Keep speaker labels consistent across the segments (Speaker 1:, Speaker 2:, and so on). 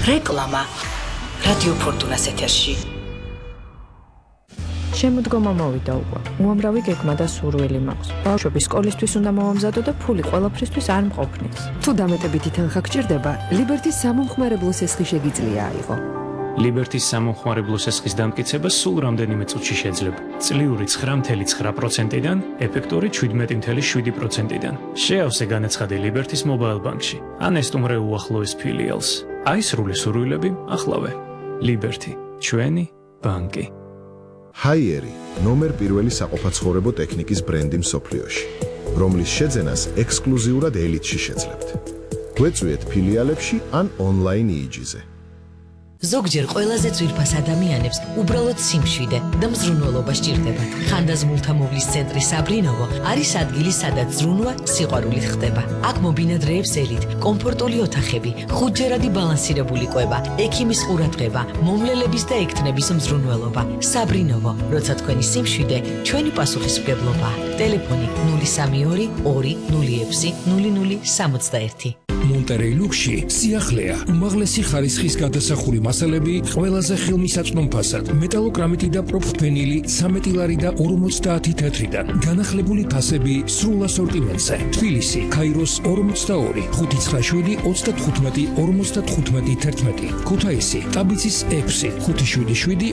Speaker 1: რეკლამა რადიო ფორტუნას ეთერში.
Speaker 2: შემოდგომა მოვიდა უკვე. უამრავი გეგმა და სურვილი მაქვს. ბავშვები სკოლისთვის უნდა მოამზადო და ფული ყველაფრისთვის არ მყოფნის.
Speaker 3: თუ დამეტებითი თანხა გჭირდება, ლიბერტის სამომხმარებლო სესხი შეგიძლია აიღო.
Speaker 4: ლიბერტის სამომხმარებლო სესხის დამტკიცება სულ რამდენიმე წუთში შეძლება. წლიური 9.9%-დან, ეფექტური 17.7%-დან. შეავსე განაცხადი ლიბერტის მობაილ ბანკში. ან ესტუმრე უახლოეს ფილიალს. აისრული სურვილები ახლავე. ლიბერტი, ჩვენი ბანკი.
Speaker 5: ჰაიერი, ნომერ პირველი საყოფაცხოვრებო ტექნიკის ბრენდი მსოფლიოში, რომლის შეძენას ექსკლუზიურად ელიტში შეძლებთ. გვეწვიეთ ფილიალებში ან ონლაინ იიჯიზე.
Speaker 1: ზოგჯერ ყველაზე ძვირფას ადამიანებს უბრალოდ სიმშვიდე და მზრუნველობა სჭირდებათ. ხანდაზმულთა მოვლის ცენტრი საბრინოვო არის ადგილი, სადაც ზრუნვა სიყვარულით ხდება. აქ მობინადრეებს ელით, კომფორტული ოთახები, ხუთჯერადი ბალანსირებული კვება, ექიმის ყურადღება, მომლელების და ექთნების მზრუნველობა. საბრინოვო, როცა თქვენი სიმშვიდე, ჩვენი პასუხისმგებლობა. ტელეფონი 032 206 0061.
Speaker 6: მონტერეი ლუქსში სიახლეა, უმაღლესი ხარისხის გადასახური მასალები ყველაზე ხელმისაწვდომ ფასად, მეტალოკრამიტი და პროფენილი 13 ლარი და 50 თეთრიდან, განახლებული ფასები სრულ ასორტიმენტზე. თბილისი, ქაიროს 42, 597 35 55 11, ქუთაისი, ტაბიცის 6, 577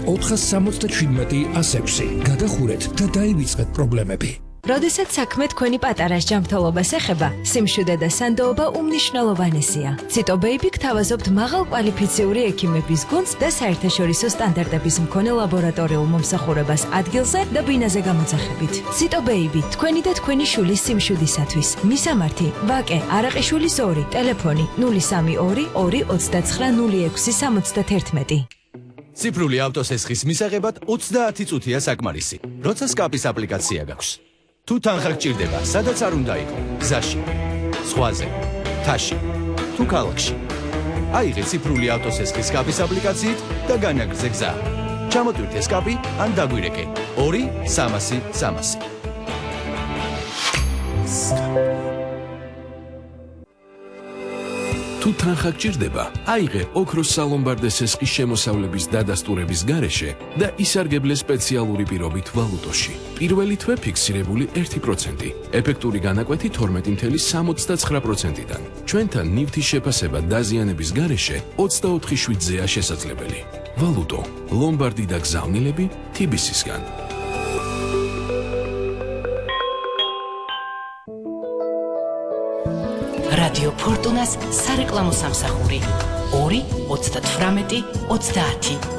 Speaker 6: 477 106. გადახურეთ და დაივიწყეთ პრობლემები.
Speaker 7: როდესაც საქმე თქვენი პატარა ჯანმრთელობას ეხება, სიმშვიდე და სანდოობა უმნიშვნელოვანესია. ციტო ბეიბი გთავაზობთ მაღალკვალიფიციური ექიმების გუნდს და საერთაშორისო სტანდარტების მქონე ლაბორატორიულ მომსახურებას ადგილზე და ბინაზე გამოძახებით. ციტო ბეიბი, თქვენი და თქვენი შულის სიმშვიდისათვის. მისამართი: ვაკე არაყიშვილის 2, ტელეფონი 032 229 0671.
Speaker 8: ციფრული ავტოსესხის მისაღებად 30 წუთია საკმარისი. როცა სკაპის აპლიკაცია გაქვს. თუ თანხა გჭირდება, სადაც არ უნდა იყო, გზაში, ზღვაზე, მთაში, თუ ქალაქში. აიღე ციფრული ავტოსესხის სკაპის აპლიკაციით და განაგრძე გზა. ჩამოტვირთე სკაპი ან დაგვირეკე 2-300-300.
Speaker 9: თუ თანხა გჭირდება, აიღე ოქროს სალომბარდე სესხის შემოსავლების დადასტურების გარეშე და ისარგებლე სპეციალური პირობით ვალუტოში. პირველი თვე ფიქსირებული 1%, ეფექტური განაკვეთი 12.69%-დან. ჩვენთან ნივთის შეფასება დაზიანების გარეშე 24/7-ზეა შესაძლებელი. ვალუტო, ლომბარდი და გზავნილები TBC-სგან.
Speaker 1: რადიო ფორტუნას სარეკლამო სამსახური 2 38 30